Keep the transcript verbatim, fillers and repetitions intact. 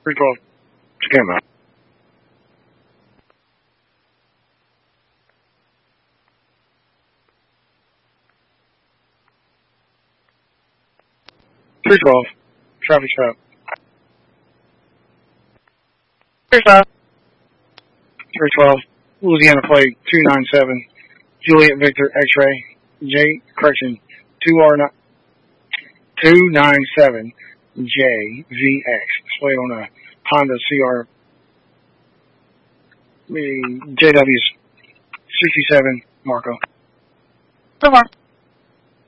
three twelve, Tacoma. three twelve, traffic stop. three twelve. three twelve, Louisiana plate two nine seven, Juliet Victor X-ray, J, correction, two R two nine seven J V X, displayed on a Honda C R, J W sixty-seven Marco. Come on.